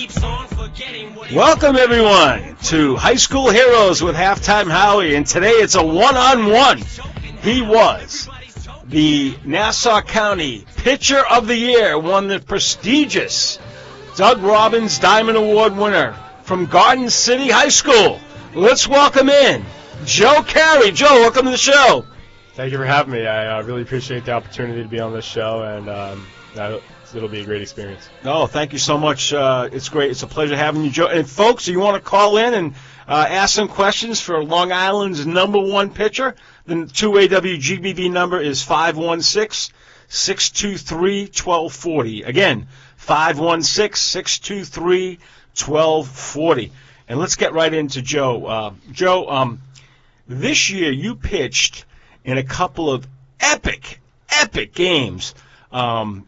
Welcome, everyone, to High School Heroes with Halftime Howie, and today it's a one-on-one. He was the Nassau County Pitcher of the Year, won the prestigious Doug Robbins Diamond Award winner from Garden City High School. Let's welcome in Joe Carey. Joe, welcome to the show. Thank you for having me. I really appreciate the opportunity to be on this show, and it'll be a great experience. Oh, thank you so much. It's great. It's a pleasure having you, Joe. And, folks, if you want to call in and ask some questions for Long Island's number one pitcher, the 2AWGBV number is 516-623-1240. Again, 516-623-1240. And let's get right into Joe. Joe, this year you pitched in a couple of epic games. One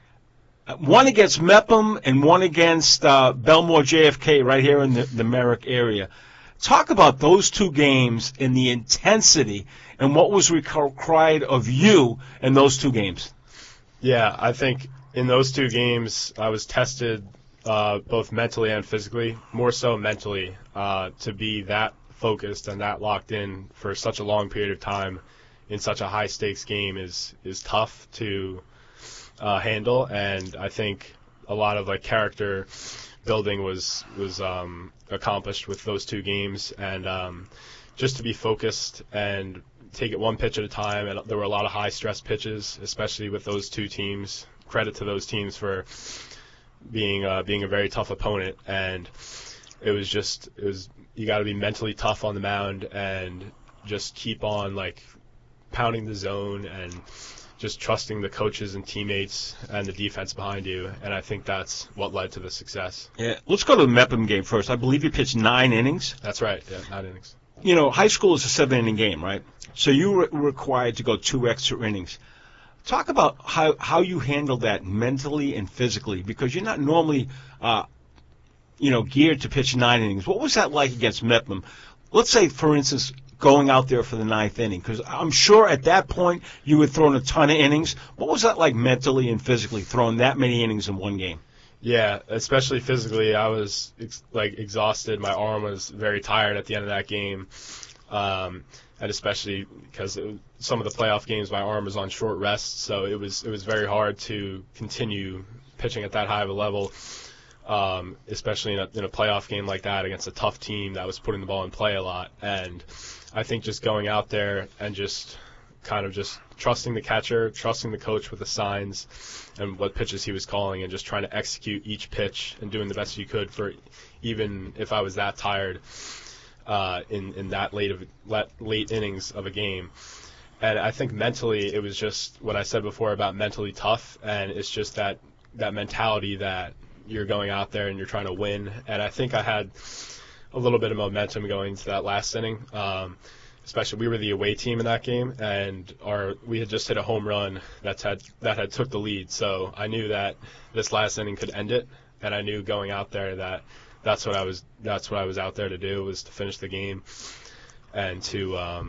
against Mepham and one against Belmore JFK right here in the Merrick area. Talk about those two games and the intensity and what was required of you in those two games. Yeah, I think in those two games I was tested both mentally and physically, more so mentally, to be that focused and that locked in for such a long period of time in such a high-stakes game is tough to handle, and I think a lot of character building was accomplished with those two games, and just to be focused and take it one pitch at a time. And there were a lot of high-stress pitches, especially with those two teams. Credit to those teams for being a very tough opponent, and it was you got to be mentally tough on the mound and just keep on pounding the zone and just trusting the coaches and teammates and the defense behind you, and I think that's what led to the success. Yeah, let's go to the Mepham game first. I believe you pitched 9 innings. That's right, yeah, 9 innings. You know, high school is a 7-inning game, right? So you were required to go 2 extra innings. Talk about how you handled that mentally and physically, because you're not normally, geared to pitch 9 innings. What was that like against Mepham? Let's say, for instance, going out there for the 9th inning, because I'm sure at that point you had thrown a ton of innings. What was that like mentally and physically, throwing that many innings in one game? Yeah, especially physically. I was exhausted. My arm was very tired at the end of that game, and especially because some of the playoff games my arm was on short rest, so it was very hard to continue pitching at that high of a level, especially in a playoff game like that against a tough team that was putting the ball in play a lot. And I think just going out there and just kind of just trusting the catcher, trusting the coach with the signs and what pitches he was calling, and just trying to execute each pitch and doing the best you could for, even if I was that tired in that late innings of a game. And I think mentally it was just what I said before about mentally tough, and it's just that mentality that you're going out there and you're trying to win. And I think I had a little bit of momentum going into that last inning. Especially we were the away team in that game, and we had just hit a home run that had took the lead. So I knew that this last inning could end it, and I knew going out there that that's what I was out there to do, was to finish the game and to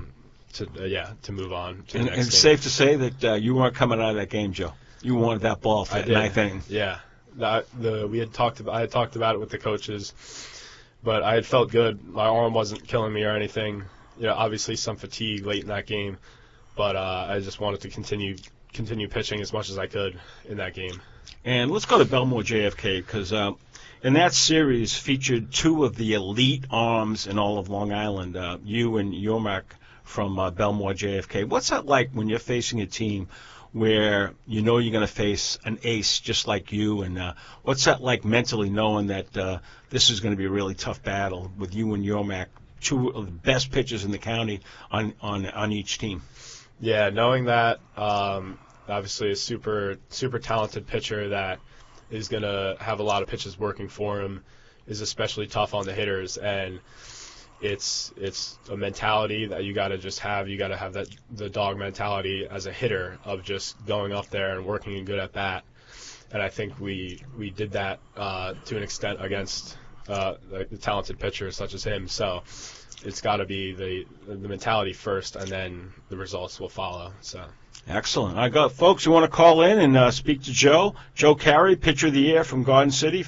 move on to the next game. And it's safe to say that you weren't coming out of that game, Joe. You wanted that ball for that 9th inning. Yeah. I had talked about it with the coaches, but I had felt good. My arm wasn't killing me or anything. Obviously some fatigue late in that game, but I just wanted to continue pitching as much as I could in that game. And let's go to Belmore JFK, because in that series featured 2 of the elite arms in all of Long Island, you and Yormark from Belmore JFK. What's that like when you're facing a team where you know you're going to face an ace just like you, and what's that like mentally, knowing that this is going to be a really tough battle with you and Yormark, 2 of the best pitchers in the county on each team? Yeah, knowing that, obviously a super talented pitcher that is going to have a lot of pitches working for him is especially tough on the hitters, and it's a mentality that you got to just have. You got to have the dog mentality as a hitter of just going up there and working a good at bat. And I think we did that to an extent against the talented pitchers such as him. So it's got to be the mentality first, and then the results will follow. So Excellent. I got folks who want to call in and speak to Joe. Joe Carey, pitcher of the year from Garden City,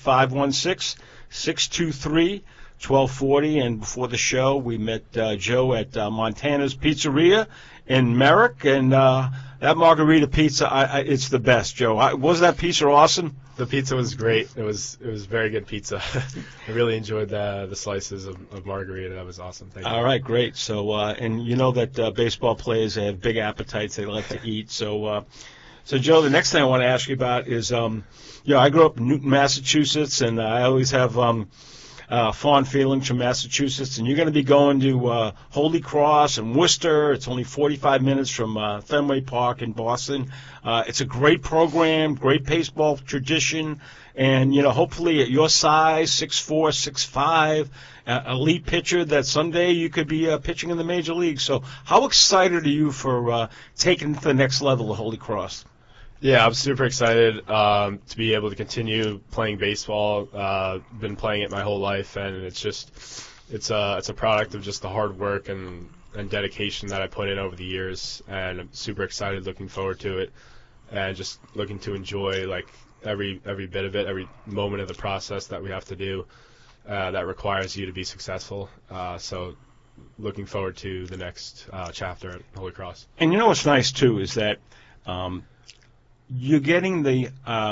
516-623-1240. And before the show, we met Joe at Montana's Pizzeria in Merrick, and that margarita pizza, it's the best, Joe. Was that pizza awesome? The pizza was great. It was very good pizza. I really enjoyed the slices of margarita. That was awesome. Thank you. All right, great. So, and you know that baseball players, they have big appetites. They like to eat. So, Joe, the next thing I want to ask you about is, I grew up in Newton, Massachusetts, and I always have fond feelings from Massachusetts. And you're going to be going to Holy Cross and Worcester. It's only 45 minutes from Fenway Park in Boston. It's a great program, great baseball tradition, and, hopefully at your size, 6'4", 6'5", elite pitcher, that someday you could be pitching in the major leagues. So how excited are you for taking it to the next level at Holy Cross? Yeah, I'm super excited to be able to continue playing baseball. Been playing it my whole life, and it's a product of just the hard work and dedication that I put in over the years, and I'm super excited, looking forward to it, and just looking to enjoy every bit of it, every moment of the process that we have to do that requires you to be successful. So looking forward to the next chapter at Holy Cross. And what's nice too is that you're getting the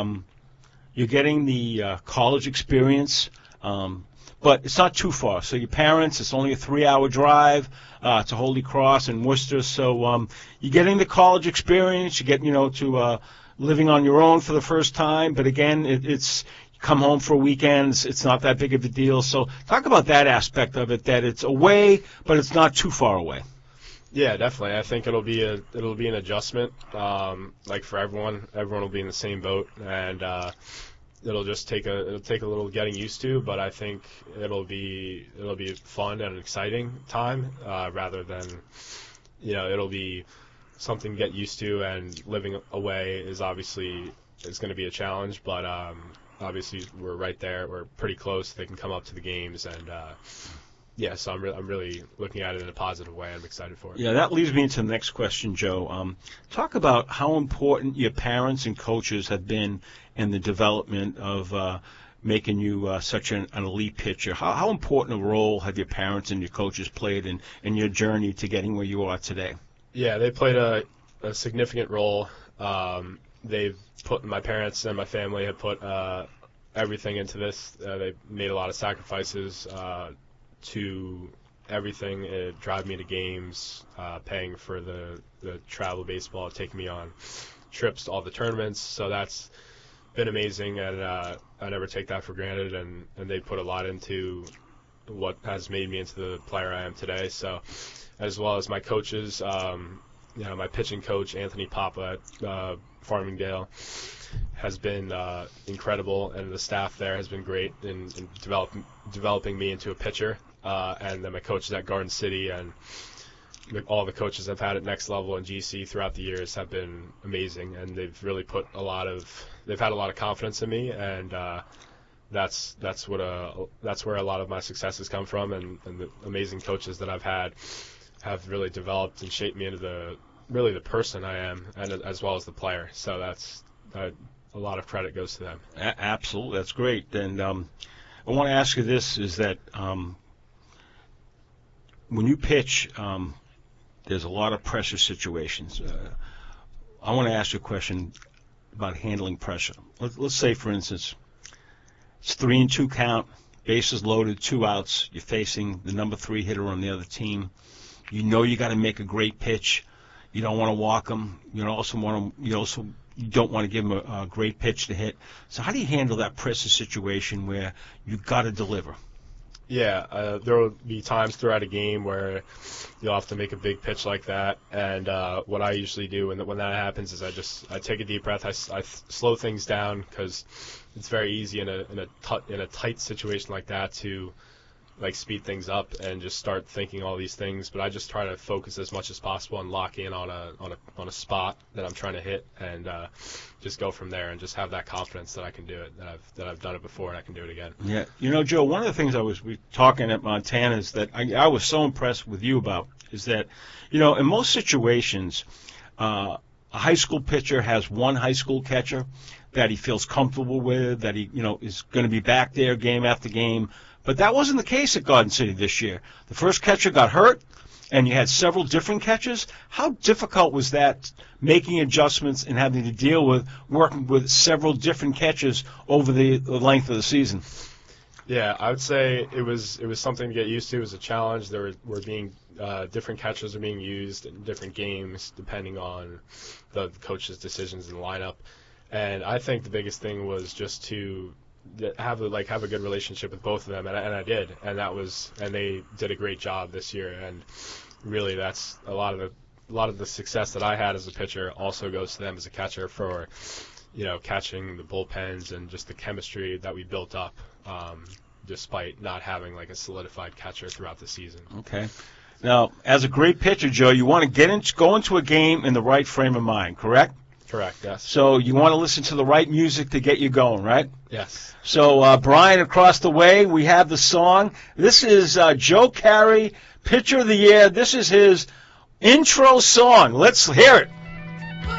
college experience, but it's not too far. So your parents, it's only a 3-hour drive to Holy Cross and Worcester. So you're getting the college experience. You get to living on your own for the first time. But again, it's you come home for weekends. It's not that big of a deal. So talk about that aspect of it, that it's away, but it's not too far away. Yeah, definitely. I think it'll be an adjustment, for everyone. Everyone will be in the same boat, and it'll take a little getting used to. But I think it'll be fun and an exciting time, rather than, it'll be something to get used to. And living away is going to be a challenge, but obviously we're right there. We're pretty close. They can come up to the games, and yeah, so I'm really looking at it in a positive way. I'm excited for it. Yeah, that leads me into the next question, Joe. Talk about how important your parents and coaches have been in the development of making you such an elite pitcher. How important a role have your parents and your coaches played in your journey to getting where you are today? Yeah, they played a significant role. My parents and my family have put everything into this. They made a lot of sacrifices to everything, drive me to games, paying for the travel baseball, taking me on trips to all the tournaments. So that's been amazing, and I never take that for granted. And they put a lot into what has made me into the player I am today. So, as well as my coaches, my pitching coach Anthony Papa at Farmingdale has been incredible, and the staff there has been great in developing me into a pitcher. And then my coaches at Garden City and all the coaches I've had at Next Level and GC throughout the years have been amazing, and they've really had a lot of confidence in me, and that's where a lot of my successes come from, and the amazing coaches that I've had have really developed and shaped me into the person I am, and as well as the player. So that's a lot of credit goes to them. Absolutely, that's great. And I want to ask you this: is that when you pitch, there's a lot of pressure situations. I want to ask you a question about handling pressure. Let's say, for instance, it's 3-2 count, bases loaded, 2 outs. You're facing the number 3 hitter on the other team. You know you got to make a great pitch. You don't want to walk him. You don't want to give him a great pitch to hit. So how do you handle that pressure situation where you got to deliver? Yeah, there will be times throughout a game where you'll have to make a big pitch like that. And what I usually do when that happens is I take a deep breath. I slow things down, because it's very easy in a tight situation like that to speed things up and just start thinking all these things. But I just try to focus as much as possible and lock in on a spot that I'm trying to hit, and just go from there and just have that confidence that I can do it, that I've done it before and I can do it again. Yeah, Joe, one of the things we talking at Montana is that I was so impressed with you about is that, in most situations, a high school pitcher has one high school catcher that he feels comfortable with, that he, is going to be back there game after game. But that wasn't the case at Garden City this year. The first catcher got hurt, and you had several different catchers. How difficult was that, making adjustments and having to deal with working with several different catchers over the length of the season? Yeah, I would say it was something to get used to. It was a challenge. There were being different catchers are being used in different games depending on the coach's decisions in the lineup. And I think the biggest thing was just to have a good relationship with both of them, and I did, and they did a great job this year. And really, that's a lot of the success that I had as a pitcher also goes to them as a catcher for catching the bullpens and just the chemistry that we built up, despite not having like a solidified catcher throughout the season. Okay. Now, as a great pitcher, Joe, you want to go into a game in the right frame of mind, correct? Correct, yes. So you want to listen to the right music to get you going, right? Yes. So, Brian, across the way, we have the song. This is Joe Carey, Pitcher of the Year. This is his intro song. Let's hear it.